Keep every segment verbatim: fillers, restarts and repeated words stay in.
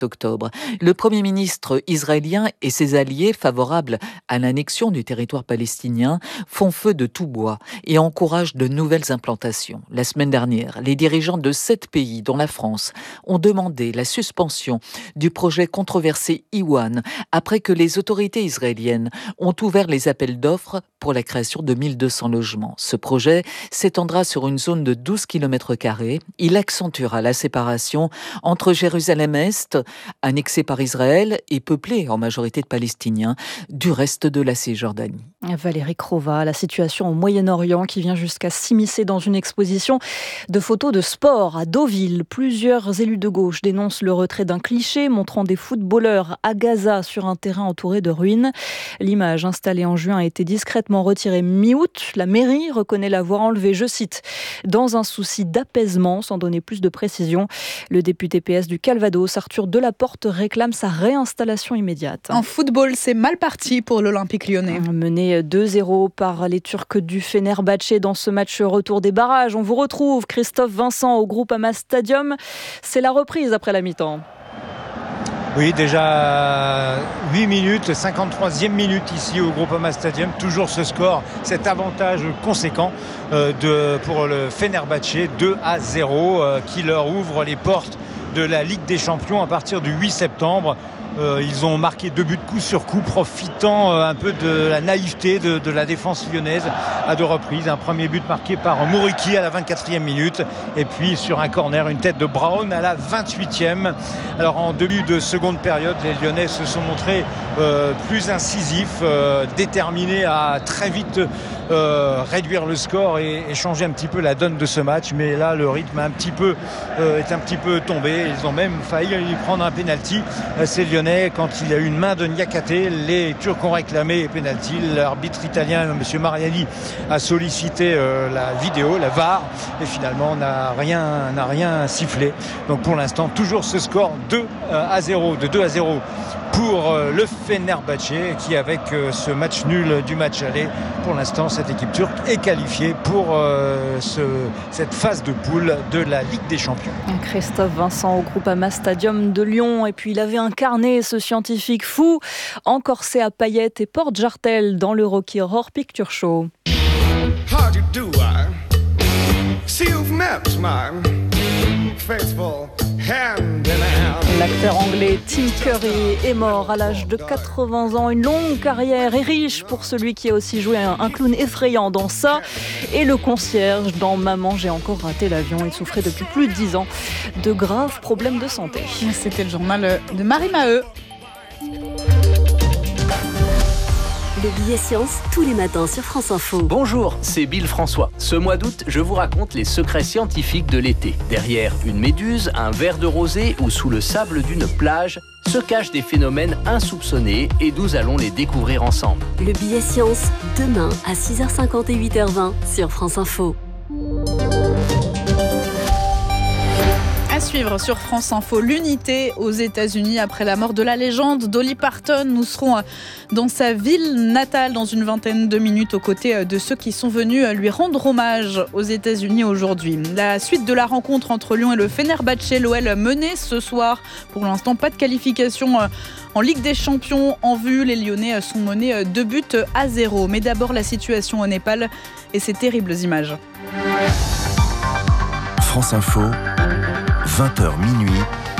octobre. Le Premier ministre israélien et ses alliés favorables à l'annexion du territoire palestinien font feu de tout bois et encouragent de nouvelles implantations. La semaine dernière, les dirigeants de sept pays, dont la France, ont demandé la suspension du projet controversé Iwan après que les autorités israéliennes ont ouvert les appels d'offres pour la création de mille deux cents logements. Ce projet s'étendra sur une zone de douze kilomètres carrés. Il accentuera la séparation entre Jérusalem-Est, annexée par Israël et peuplée en majorité de Palestiniens, du reste de la Cisjordanie. Valérie Crova, la situation au Moyen-Orient qui vient jusqu'à s'immiscer dans une exposition de photos de sport à Deauville. Plusieurs élus de gauche dénoncent le retrait d'un cliché montrant des footballeurs à Gaza sur un terrain entouré de ruines. L'image installée en juin a été discrètement retirée mi-août. La mairie reconnaît l'avoir enlevée, je cite, dans un souci d'apaisement, sans donner plus de précision. Le député P S du Calvados, Arthur Delaporte, réclame sa réinstallation immédiate. En football, c'est mal parti pour l'Olympique lyonnais. Mené deux zéro par les Turcs du Fenerbahçe dans ce match retour des barrages. On vous retrouve, Christophe Vincent, au Groupama Stadium. C'est la reprise après la mi-temps. Oui, déjà huit minutes, cinquante-troisième minute ici au Groupama Stadium. Toujours ce score, cet avantage conséquent euh, de, pour le Fenerbahçe, deux à zéro, euh, qui leur ouvre les portes de la Ligue des Champions à partir du huit septembre. Euh, ils ont marqué deux buts coup sur coup, profitant euh, un peu de la naïveté de, de la défense lyonnaise à deux reprises. Un premier but marqué par Mouriki à la vingt-quatrième minute, et puis sur un corner, une tête de Brown à la vingt-huitième. Alors en début de seconde période, les Lyonnais se sont montrés euh, plus incisifs, euh, déterminés à très vite euh, réduire le score et, et changer un petit peu la donne de ce match. Mais là, le rythme a un petit peu, euh, est un petit peu tombé. Ils ont même failli y prendre un pénalty. C'est Lyonnais. Quand il y a eu une main de Niakate, les Turcs ont réclamé pénalty. L'arbitre italien, M. Mariani, a sollicité euh, la vidéo, la V A R, et finalement n'a rien, n'a rien sifflé. Donc pour l'instant, toujours ce score deux à zéro, de deux à zéro pour euh, le Fenerbahçe, qui avec euh, ce match nul du match aller, pour l'instant cette équipe turque est qualifiée pour euh, ce, cette phase de poule de la Ligue des Champions. Christophe Vincent au Groupama Stadium de Lyon, et puis il avait incarné ce scientifique fou en corset à paillettes et porte-jartel dans le Rocky Horror Picture Show. How do you do, I see you've met my faithful hand in hand. L'acteur anglais Tim Curry est mort à l'âge de quatre-vingts ans. Une longue carrière et riche pour celui qui a aussi joué un, un clown effrayant dans ça, et le concierge dans Maman, j'ai encore raté l'avion. Il souffrait depuis plus de dix ans de graves problèmes de santé. C'était le journal de Marie Maheu. Le billet science, tous les matins sur France Info. Bonjour, c'est Bill François. Ce mois d'août, je vous raconte les secrets scientifiques de l'été. Derrière une méduse, un verre de rosée ou sous le sable d'une plage, se cachent des phénomènes insoupçonnés, et nous allons les découvrir ensemble. Le billet science, demain à six heures cinquante et huit heures vingt sur France Info. Suivre sur France Info, l'unité aux États-Unis après la mort de la légende Dolly Parton. Nous serons dans sa ville natale dans une vingtaine de minutes aux côtés de ceux qui sont venus lui rendre hommage aux États-Unis aujourd'hui. La suite de la rencontre entre Lyon et le Fenerbahçe, l'O L menée ce soir. Pour l'instant, pas de qualification en Ligue des Champions en vue. Les Lyonnais sont menés deux buts à zéro. Mais d'abord, la situation au Népal et ces terribles images. France Info, vingt heures minuit,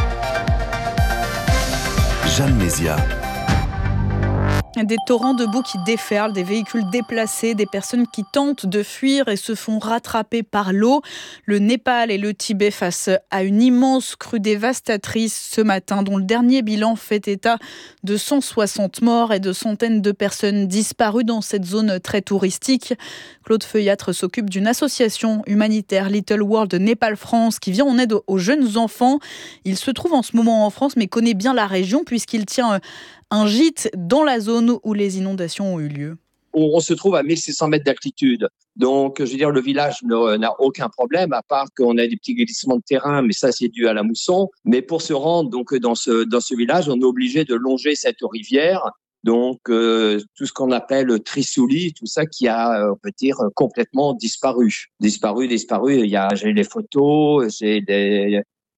Jeanne Mézia. Des torrents de boue qui déferlent, des véhicules déplacés, des personnes qui tentent de fuir et se font rattraper par l'eau. Le Népal et le Tibet face à une immense crue dévastatrice ce matin, dont le dernier bilan fait état de cent soixante morts et de centaines de personnes disparues dans cette zone très touristique. Claude Feuillatre s'occupe d'une association humanitaire, Little World Népal France, qui vient en aide aux jeunes enfants. Il se trouve en ce moment en France, mais connaît bien la région puisqu'il tient un gîte dans la zone où les inondations ont eu lieu. On, on se trouve à mille six cents mètres d'altitude. Donc, je veux dire, le village ne, n'a aucun problème, à part qu'on a des petits glissements de terrain, mais ça, c'est dû à la mousson. Mais pour se rendre donc, dans, ce, dans ce village, on est obligé de longer cette rivière. Donc, euh, tout ce qu'on appelle Trisouli, tout ça qui a, on peut dire, complètement disparu. Disparu, disparu. Il y a, j'ai les photos, j'ai des...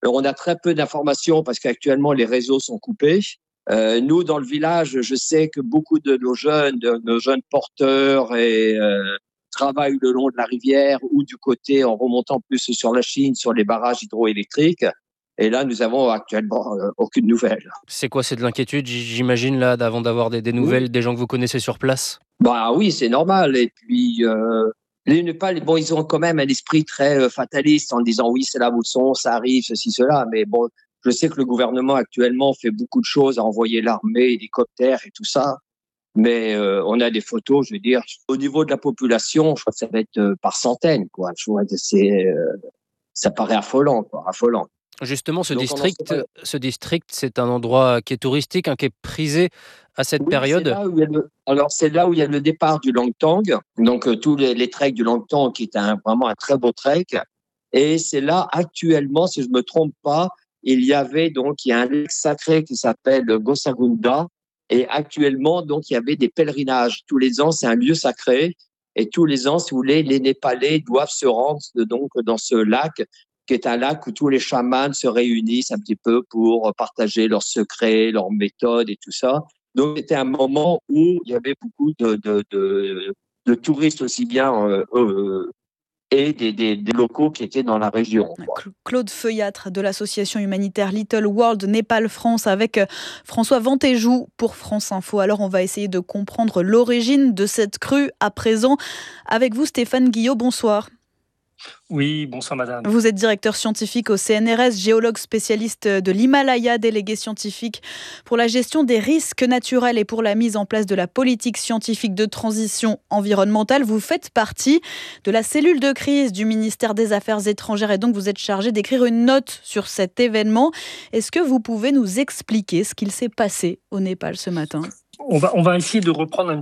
Alors, on a très peu d'informations parce qu'actuellement, les réseaux sont coupés. Euh, nous, dans le village, je sais que beaucoup de nos jeunes, de nos jeunes porteurs et, euh, travaillent le long de la rivière ou du côté en remontant plus sur la Chine, sur les barrages hydroélectriques. Et là, nous avons actuellement euh, aucune nouvelle. C'est quoi, c'est de l'inquiétude, j'imagine, là, avant d'avoir des, des nouvelles, oui. Des gens que vous connaissez sur place? Bah oui, c'est normal. Et puis, euh, les Népal, bon, ils ont quand même un esprit très euh, fataliste en disant oui, c'est la mousson, ça arrive, ceci, cela. Mais bon, je sais que le gouvernement actuellement fait beaucoup de choses, à envoyer l'armée, hélicoptères et tout ça. Mais euh, on a des photos, je veux dire, au niveau de la population, je crois que ça va être euh, par centaines, quoi. Je vois que c'est, euh, ça paraît affolant, quoi, affolant. Justement, ce Donc district, ce district, c'est un endroit qui est touristique, hein, qui est prisé à cette oui, période. C'est là où il y a le, alors, c'est là où il y a le départ du Langtang. Donc, euh, tous les, les treks du Langtang, qui est un, vraiment un très beau trek. Et c'est là, actuellement, si je me trompe pas, il y avait donc, il y a un lac sacré qui s'appelle Gosagunda. Et actuellement, donc, il y avait des pèlerinages. Tous les ans, c'est un lieu sacré. Et tous les ans, si vous voulez, les Népalais doivent se rendre donc dans ce lac, qui est un lac où tous les chamans se réunissent un petit peu pour partager leurs secrets, leurs méthodes et tout ça. Donc, c'était un moment où il y avait beaucoup de, de, de, de touristes aussi bien euh, euh, et des, des, des locaux qui étaient dans la région. Claude Feuillâtre de l'association humanitaire Little World Népal France avec François Ventéjou pour France Info. Alors, on va essayer de comprendre l'origine de cette crue à présent. Avec vous, Stéphane Guillot, bonsoir. Oui, bonsoir madame. Vous êtes directeur scientifique au C N R S, géologue spécialiste de l'Himalaya, délégué scientifique pour la gestion des risques naturels et pour la mise en place de la politique scientifique de transition environnementale. Vous faites partie de la cellule de crise du ministère des Affaires étrangères et donc vous êtes chargé d'écrire une note sur cet événement. Est-ce que vous pouvez nous expliquer ce qu'il s'est passé au Népal ce matin ? On va, on va essayer de reprendre un